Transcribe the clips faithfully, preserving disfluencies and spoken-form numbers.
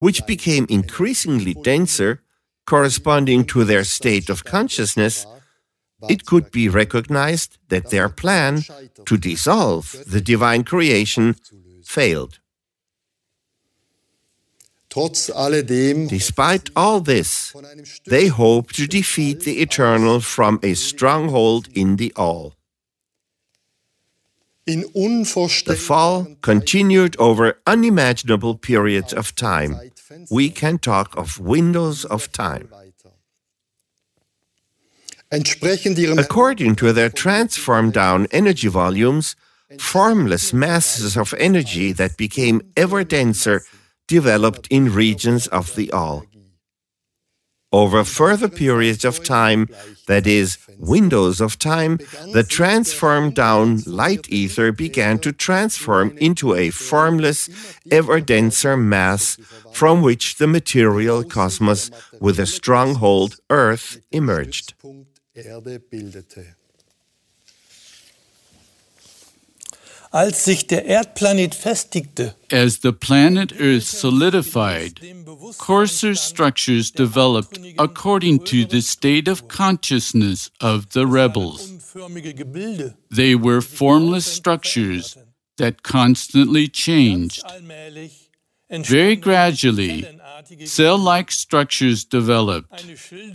which became increasingly denser, corresponding to their state of consciousness, it could be recognized that their plan to dissolve the divine creation failed. Despite all this, they hope to defeat the eternal from a stronghold in the all. The fall continued over unimaginable periods of time. We can talk of windows of time. According to their transformed down energy volumes, formless masses of energy that became ever denser developed in regions of the all. Over further periods of time, that is, windows of time, the transformed down light ether began to transform into a formless, ever denser mass from which the material cosmos with a stronghold Earth emerged. Als sich der Erdplanet festigte, as the planet Earth solidified, coarser structures developed according to the state of consciousness of the rebels. They were formless structures that constantly changed. Very gradually, cell-like structures developed.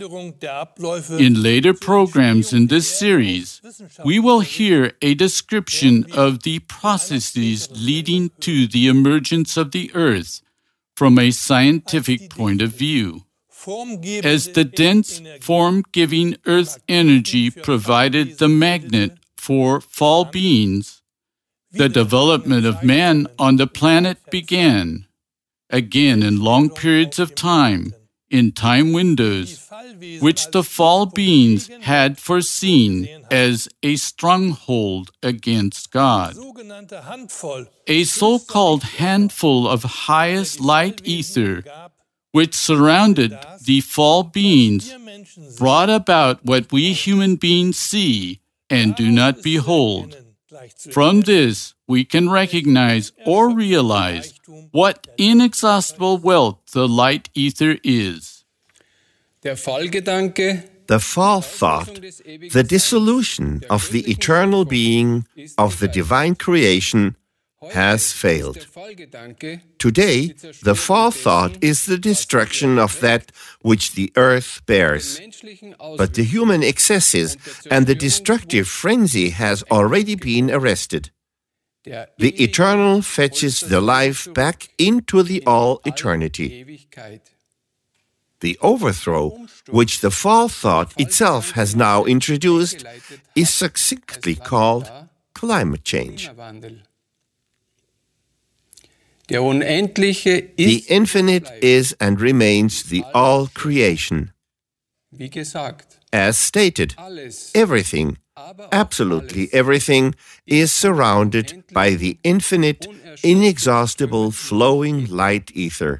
In later programs in this series, we will hear a description of the processes leading to the emergence of the Earth from a scientific point of view. As the dense, form-giving Earth energy provided the magnet for fall beings, the development of man on the planet began. Again in long periods of time, in time windows, which the fall beings had foreseen as a stronghold against God. A so-called handful of highest light ether, which surrounded the fall beings, brought about what we human beings see and do not behold. From this, we can recognize or realize what inexhaustible wealth the light ether is. The fall thought, the dissolution of the eternal being of the divine creation, has failed. Today, the fall thought is the destruction of that which the earth bears. But the human excesses and the destructive frenzy has already been arrested. The eternal fetches the life back into the all-eternity. The overthrow, which the fall thought itself has now introduced, is succinctly called climate change. The infinite is and remains the all-creation. As stated, everything, absolutely everything, is surrounded by the infinite, inexhaustible, flowing light ether.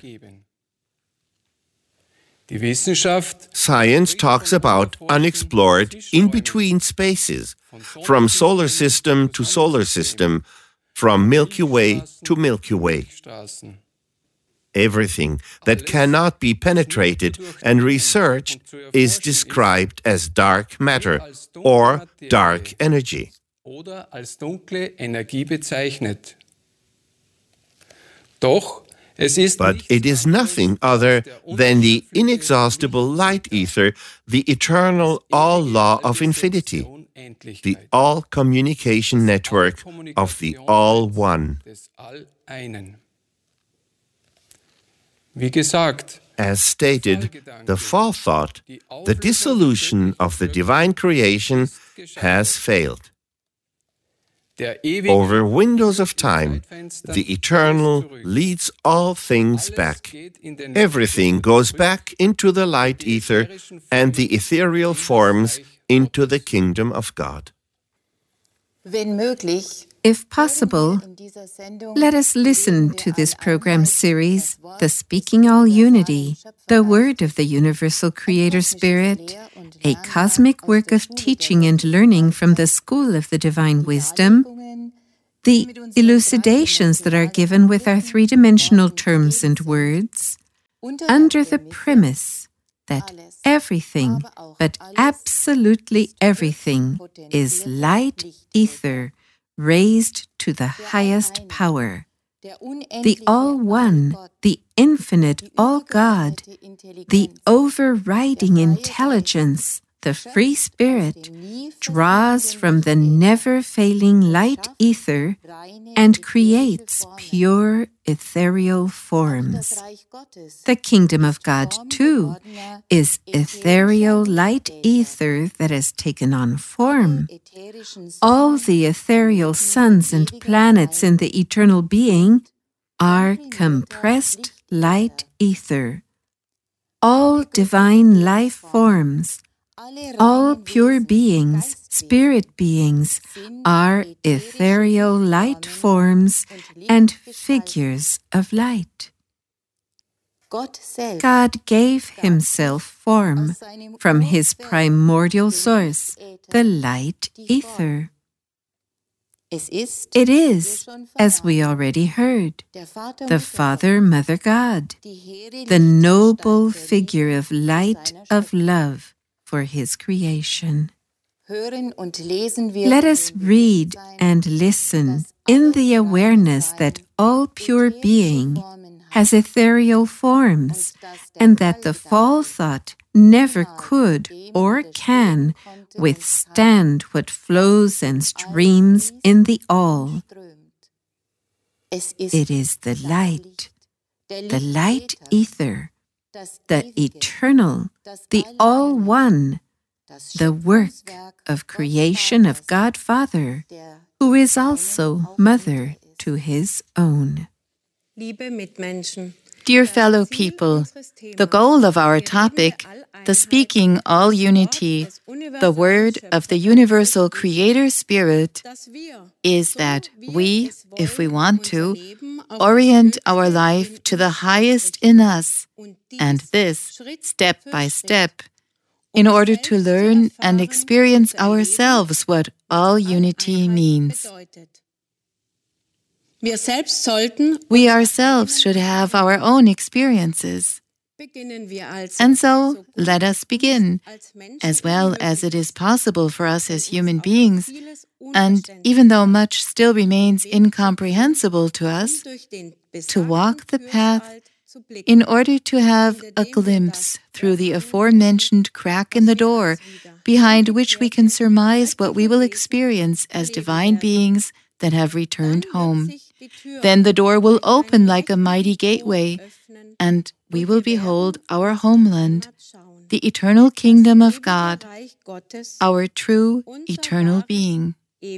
Science talks about unexplored, in-between spaces, from solar system to solar system, from Milky Way to Milky Way. Everything that cannot be penetrated and researched is described as dark matter or dark energy. But it is nothing other than the inexhaustible light ether, the eternal all-law of infinity, the all-communication network of the All-One. As stated, the fall thought, the dissolution of the divine creation, has failed. Over windows of time, the eternal leads all things back. Everything goes back into the light ether and the ethereal forms into the kingdom of God. If possible, let us listen to this program series, The Speaking All Unity, the Word of the Universal Creator Spirit, a cosmic work of teaching and learning from the School of the Divine Wisdom, the elucidations that are given with our three-dimensional terms and words, under the premise that everything, but absolutely everything, is light ether raised to the highest power. The All-One, the Infinite All-God, the overriding intelligence, the Free Spirit, draws from the never-failing light ether and creates pure ethereal forms. The kingdom of God, too, is ethereal light ether that has taken on form. All the ethereal suns and planets in the eternal being are compressed light ether. All divine life forms, all pure beings, spirit beings, are ethereal light forms and figures of light. God gave Himself form from His primordial source, the light ether. It is, as we already heard, the Father, Mother God, the noble figure of light of love for His creation. Let us read and listen in the awareness that all pure being has ethereal forms, and that the fall thought never could or can withstand what flows and streams in the all. It is the light, the light ether, the eternal, the all-one, the work of creation of God Father, who is also mother to His own. Dear fellow people, the goal of our topic, the Speaking All Unity, the Word of the Universal Creator Spirit, is that we, if we want to, orient our life to the highest in us, and this step by step, in order to learn and experience ourselves what all unity means. We ourselves should have our own experiences. And so, let us begin, as well as it is possible for us as human beings, and even though much still remains incomprehensible to us, to walk the path in order to have a glimpse through the aforementioned crack in the door, behind which we can surmise what we will experience as divine beings that have returned home. Then the door will open like a mighty gateway, and we will behold our homeland, the eternal kingdom of God, our true eternal being.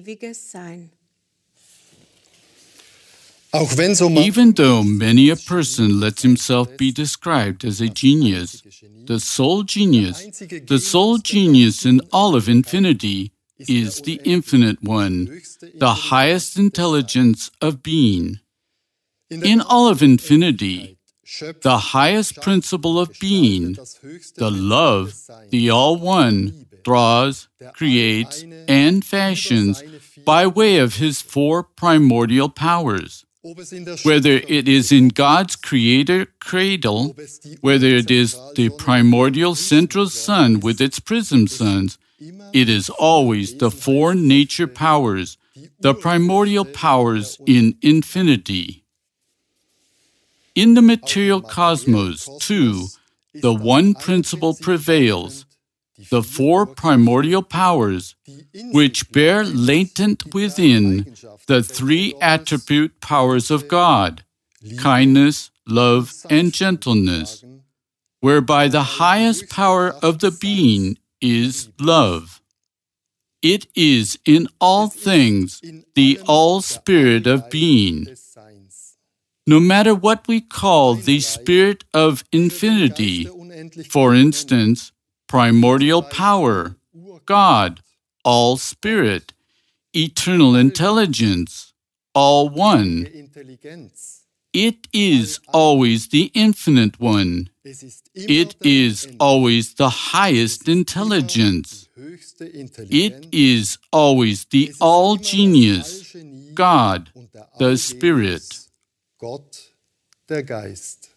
Even though many a person lets himself be described as a genius, the sole genius, the sole genius in all of infinity, is the Infinite One, the highest intelligence of being. In all of infinity, the highest principle of being, the love, the All-One, draws, creates, and fashions by way of His four primordial powers. Whether it is in God's creator cradle, whether it is the primordial central sun with its prism suns, it is always the four nature powers, the primordial powers in infinity. In the material cosmos, too, the one principle prevails, the four primordial powers, which bear latent within the three attribute powers of God, kindness, love, and gentleness, whereby the highest power of the being is love. It is in all things the all-spirit of being. No matter what we call the spirit of infinity, for instance, primordial power, God, all-spirit, eternal intelligence, all-one, it is always the Infinite One. It is always the highest intelligence. It is always the all-genius, God, the Spirit.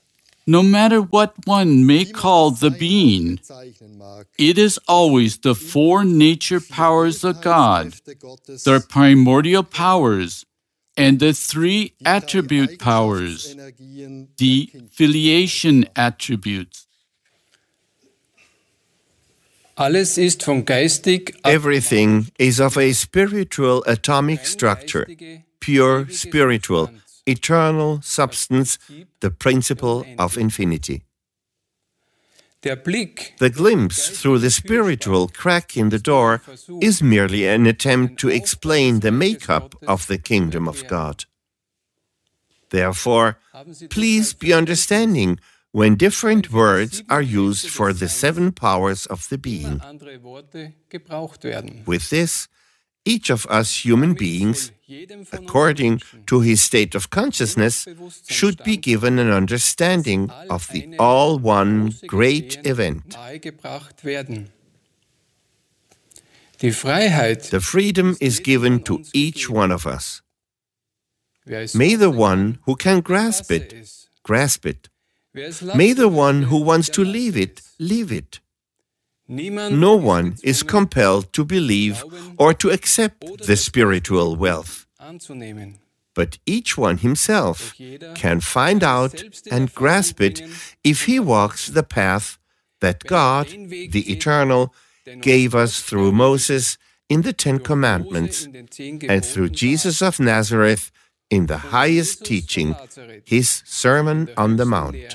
No matter what one may call the being, it is always the four nature powers of God, the primordial powers, and the three attribute powers, the filiation attributes. Everything is of a spiritual atomic structure, pure spiritual, eternal substance, the principle of infinity. The glimpse through the spiritual crack in the door is merely an attempt to explain the makeup of the kingdom of God. Therefore, please be understanding when different words are used for the seven powers of the being. With this, each of us human beings, according to his state of consciousness, should be given an understanding of the all-one great event. The freedom is given to each one of us. May the one who can grasp it, grasp it. May the one who wants to leave it, leave it. No one is compelled to believe or to accept the spiritual wealth. But each one himself can find out and grasp it if he walks the path that God, the Eternal, gave us through Moses in the Ten Commandments and through Jesus of Nazareth in the highest teaching, his Sermon on the Mount.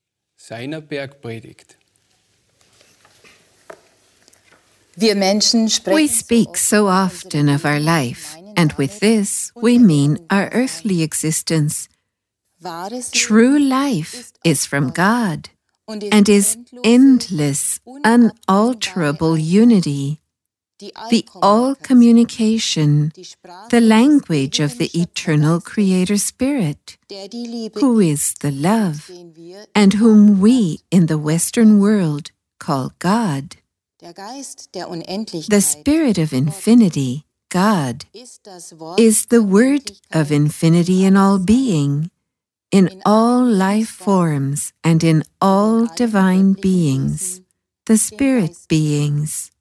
We speak so often of our life, and with this we mean our earthly existence. True life is from God and is endless, unalterable unity, the all-communication, the language of the eternal Creator Spirit, who is the love, and whom we in the Western world call God. The Spirit of Infinity, God, is the word of infinity in all being, in all life forms, and in all divine beings, the Spirit beings.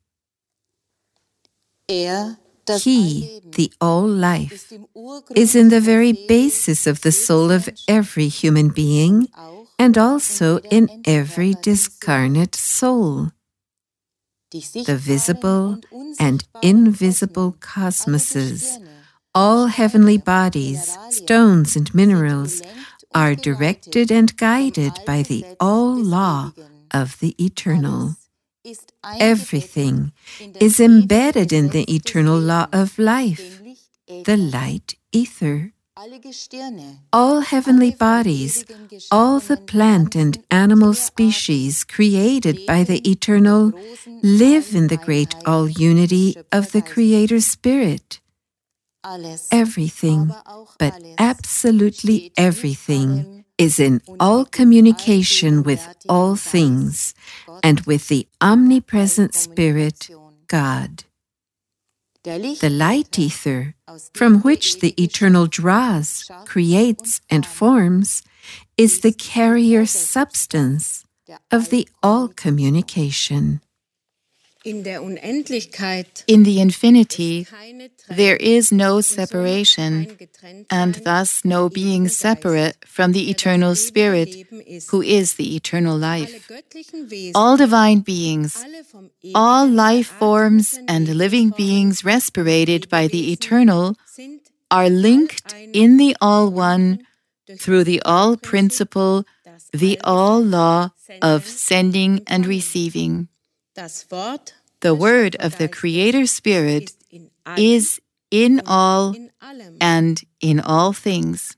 He, the all-life, is in the very basis of the soul of every human being, and also in every discarnate soul. The visible and invisible cosmoses, all heavenly bodies, stones and minerals, are directed and guided by the all-law of the Eternal. Everything is embedded in the eternal law of life, the light ether. All heavenly bodies, all the plant and animal species created by the Eternal live in the great all-unity of the Creator Spirit. Everything, but absolutely everything, is in all communication with all things and with the omnipresent Spirit, God. The light ether, from which the Eternal draws, creates, and forms, is the carrier substance of the all-communication. In the infinity, there is no separation, and thus no being separate from the Eternal Spirit, who is the eternal life. All divine beings, all life forms and living beings respirated by the Eternal, are linked in the All-One through the All-Principle, the All-Law of sending and receiving. The word of the Creator Spirit is in all and in all things.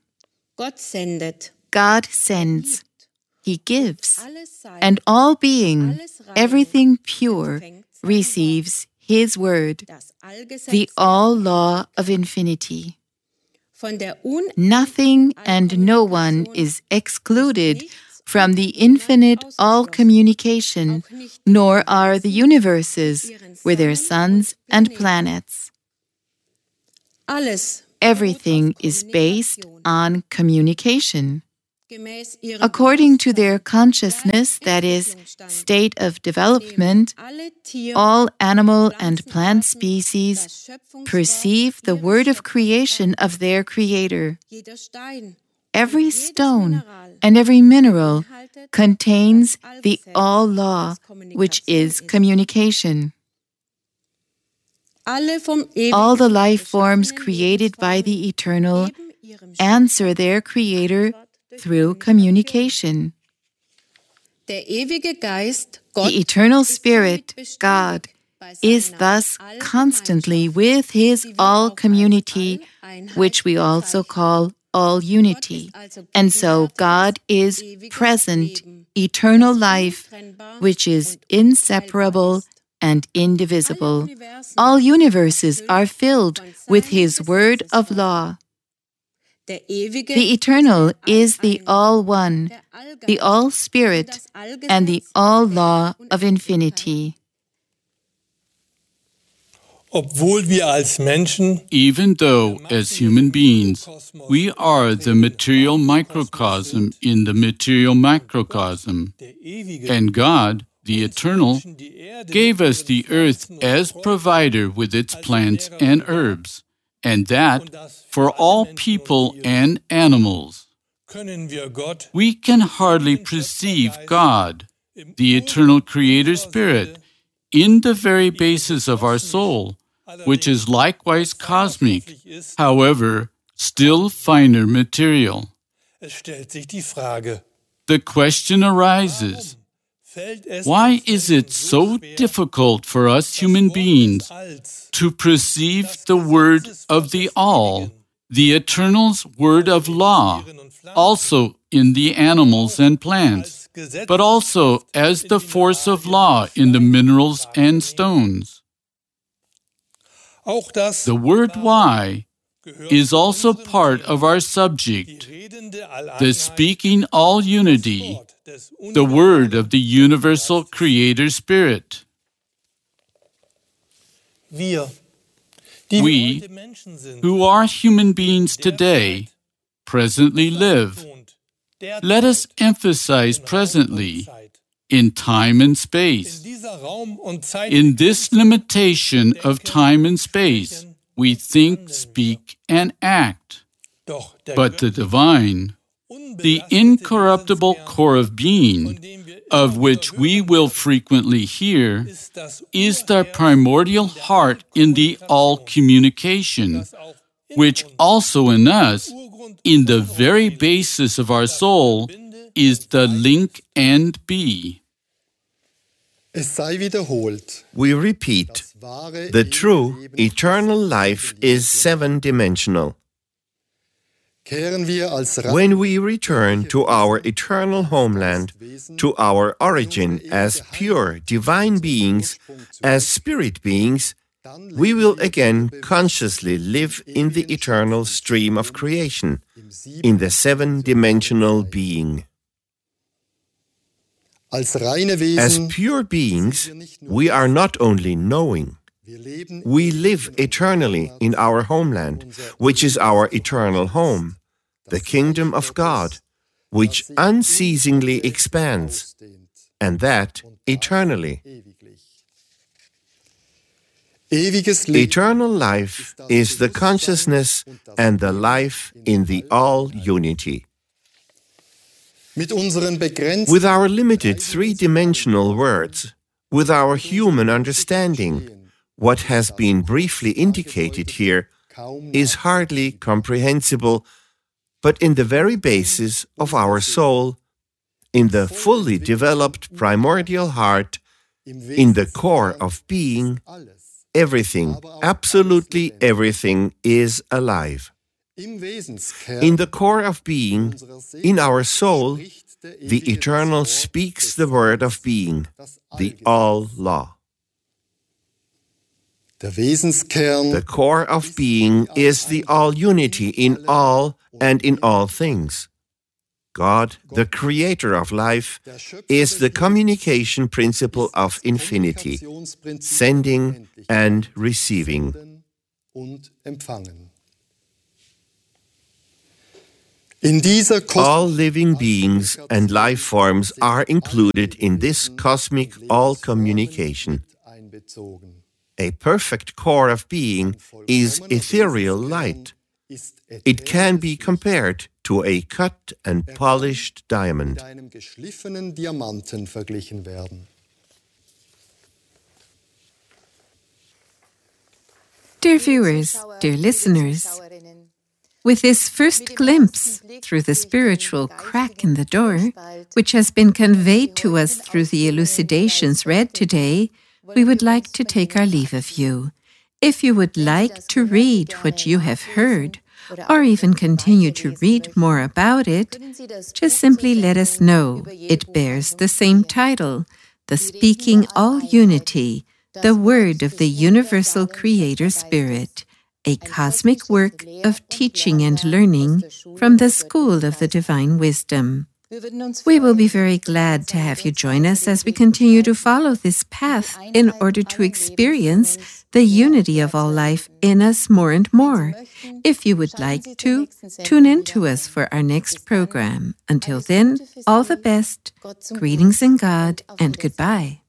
God sends, He gives, and all being, everything pure, receives His word, the all-law of infinity. Nothing and no one is excluded from the infinite all-communication, nor are the universes with their suns and planets. Everything is based on communication. According to their consciousness, that is, state of development, all animal and plant species perceive the word of creation of their Creator. Every stone and every mineral contains the all-law, which is communication. All the life forms created by the Eternal answer their Creator through communication. The Eternal Spirit, God, is thus constantly with His all-community, which we also call all-unity. And so God is present, eternal life, which is inseparable and indivisible. All universes are filled with His word of law. The Eternal is the All-One, the All-Spirit, and the All-Law of infinity. Even though, as human beings, we are the material microcosm in the material macrocosm, and God, the Eternal, gave us the earth as provider with its plants and herbs, and that for all people and animals. We can hardly perceive God, the Eternal Creator Spirit, in the very basis of our soul, which is likewise cosmic, however, still finer material. The question arises, why is it so difficult for us human beings to perceive the word of the All, the Eternal's word of law, also in the animals and plants, but also as the force of law in the minerals and stones? The word why is also part of our subject, the speaking all unity, the word of the universal Creator Spirit. We, who are human beings today, presently live. Let us emphasize presently, in time and space. In this limitation of time and space, we think, speak, and act. But the divine, the incorruptible core of being, of which we will frequently hear, is the primordial heart in the all-communication, which also in us, in the very basis of our soul, is the link and be. We repeat, the true, eternal life is seven-dimensional. When we return to our eternal homeland, to our origin as pure, divine beings, as spirit beings, we will again consciously live in the eternal stream of creation, in the seven-dimensional being. As pure beings, we are not only knowing, we live eternally in our homeland, which is our eternal home, the kingdom of God, which unceasingly expands, and that eternally. Eternal life is the consciousness and the life in the all-unity. With our limited three-dimensional words, with our human understanding, what has been briefly indicated here is hardly comprehensible, but in the very basis of our soul, in the fully developed primordial heart, in the core of being, everything, absolutely everything is alive. In the core of being, in our soul, the Eternal speaks the word of being, the all-law. The core of being is the all-unity in all and in all things. God, the creator of life, is the communication principle of infinity, sending and receiving. All living beings and life forms are included in this cosmic all-communication. A perfect core of being is ethereal light. It can be compared to a cut and polished diamond. Dear viewers, dear listeners, with this first glimpse through the spiritual crack in the door, which has been conveyed to us through the elucidations read today, we would like to take our leave of you. If you would like to read what you have heard, or even continue to read more about it, just simply let us know. It bears the same title, The Speaking All Unity, the Word of the Universal Creator Spirit, a cosmic work of teaching and learning from the School of the Divine Wisdom. We will be very glad to have you join us as we continue to follow this path in order to experience the unity of all life in us more and more. If you would like to, tune in to us for our next program. Until then, all the best, greetings in God, and goodbye.